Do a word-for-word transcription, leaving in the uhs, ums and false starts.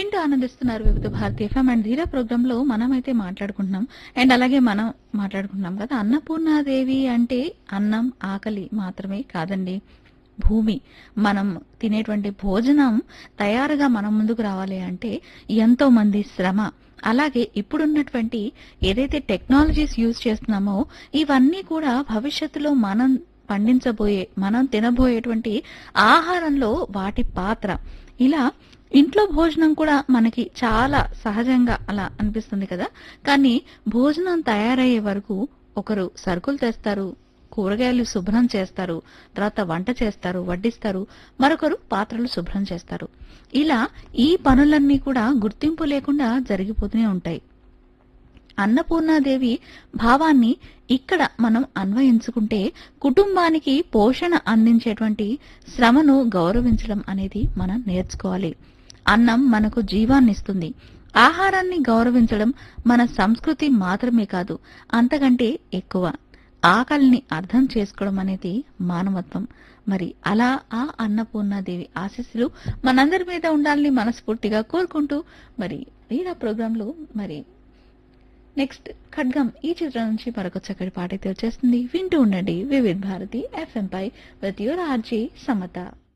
వింటూ ఆనందిస్తున్నారు వివిధ భారతీయ ఎఫ్ఎం అండ్ ధీరా ప్రోగ్రామ్ లో మనమైతే మాట్లాడుకుంటున్నాం. అండ్ అలాగే మనం మాట్లాడుకుంటున్నాం కదా, అన్నపూర్ణాదేవి అంటే అన్నం ఆకలి మాత్రమే కాదండి, భూమి. మనం తినేటువంటి భోజనం తయారుగా మన ముందుకు రావాలి అంటే ఎంతో మంది శ్రమ. అలాగే ఇప్పుడున్నటువంటి ఏదైతే టెక్నాలజీస్ యూజ్ చేస్తున్నామో ఇవన్నీ కూడా భవిష్యత్తులో మనం పండించబోయే మనం తినబోయేటువంటి ఆహారంలో వాటి పాత్ర. ఇలా ఇంట్లో భోజనం కూడా మనకి చాలా సహజంగా అలా అనిపిస్తుంది కదా, కానీ భోజనం తయారయ్యే వరకు ఒకరు సరుకులు తెస్తారు, కూరగాయలు శుభ్రం చేస్తారు, తర్వాత వంట చేస్తారు, వడ్డిస్తారు, మరొకరు పాత్రలు శుభ్రం చేస్తారు. ఇలా ఈ పనులన్నీ కూడా గుర్తింపు లేకుండా జరిగిపోతూనే ఉంటాయి. అన్నపూర్ణాదేవి భావాన్ని ఇక్కడ మనం అన్వయించుకుంటే కుటుంబానికి పోషణ అందించేటువంటి శ్రమను గౌరవించడం అనేది మనం నేర్చుకోవాలి. అన్నం మనకు జీవాన్నిస్తుంది. ఆహారాన్ని గౌరవించడం మన సంస్కృతి మాత్రమే కాదు, అంతకంటే ఎక్కువ. ఆకలిని అర్థం చేసుకోవడం అనేది మానవత్వం. మరి అలా ఆ అన్నపూర్ణాదేవి ఆశీస్సులు మనందరి మీద ఉండాలని మనస్ఫూర్తిగా కోరుకుంటూ మరి ఈ ప్రోగ్రామ్ లో మరి నెక్స్ట్ ఖడ్గం ఈ చిత్రం నుంచి మరొక చక్కటి పాట అయితే వచ్చేస్తుంది. వింటూ ఉండండి వివిధ Bharati FM pi with your RJ Samata.